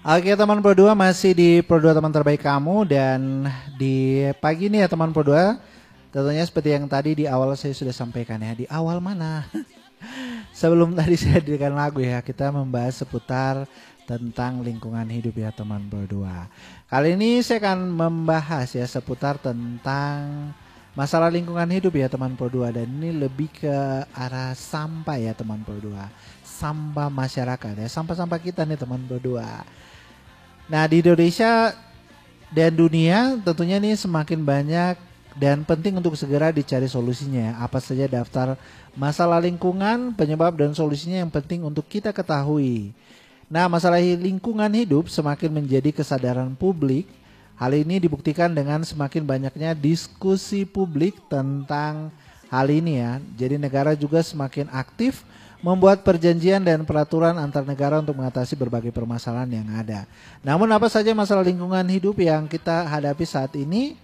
Oke teman Pro 2, masih di Pro 2 teman terbaik kamu. Dan di pagi ini ya teman Pro 2, tentunya seperti yang tadi di awal saya sudah sampaikan ya. Di awal mana? Sebelum tadi saya hadirkan lagu ya, kita membahas seputar tentang lingkungan hidup ya teman Pro 2. Kali ini saya akan membahas ya seputar tentang masalah lingkungan hidup ya teman Pro 2. Dan ini lebih ke arah sampah ya teman Pro 2. Sampah masyarakat ya, sampah-sampah kita nih teman Pro 2. Nah di Indonesia dan dunia tentunya ini semakin banyak dan penting untuk segera dicari solusinya. Apa saja daftar masalah lingkungan, penyebab dan solusinya yang penting untuk kita ketahui. Nah masalah lingkungan hidup semakin menjadi kesadaran publik. Hal ini dibuktikan dengan semakin banyaknya diskusi publik tentang hal ini ya. Jadi negara juga semakin aktif membuat perjanjian dan peraturan antar negara untuk mengatasi berbagai permasalahan yang ada. Namun apa saja masalah lingkungan hidup yang kita hadapi saat ini?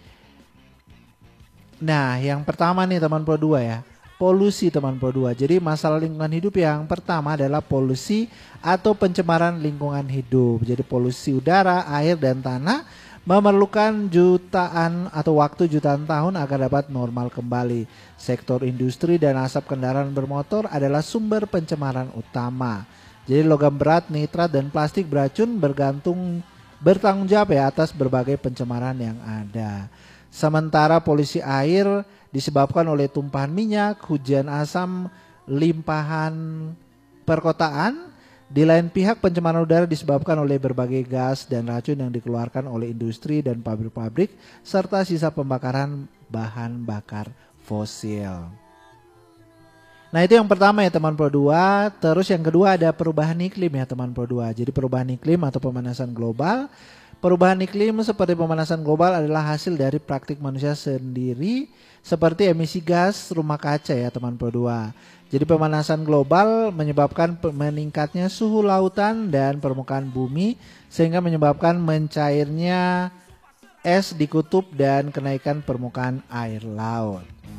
Nah, yang pertama nih teman Pro 2 ya, polusi teman Pro 2. Jadi masalah lingkungan hidup yang pertama adalah polusi atau pencemaran lingkungan hidup. Jadi polusi udara, air dan tanah memerlukan jutaan atau waktu jutaan tahun agar dapat normal kembali. Sektor industri dan asap kendaraan bermotor adalah sumber pencemaran utama. Jadi logam berat, nitrat dan plastik beracun bertanggung jawab ya atas berbagai pencemaran yang ada. Sementara polusi air disebabkan oleh tumpahan minyak, hujan asam, limpahan perkotaan. Di lain pihak pencemaran udara disebabkan oleh berbagai gas dan racun yang dikeluarkan oleh industri dan pabrik-pabrik serta sisa pembakaran bahan bakar fosil. Nah itu yang pertama ya teman Pro 2. Terus yang kedua ada perubahan iklim ya teman Pro 2. Jadi perubahan iklim atau pemanasan global. Perubahan iklim seperti pemanasan global adalah hasil dari praktik manusia sendiri seperti emisi gas rumah kaca ya teman Pro 2. Jadi pemanasan global menyebabkan meningkatnya suhu lautan dan permukaan bumi sehingga menyebabkan mencairnya es di kutub dan kenaikan permukaan air laut.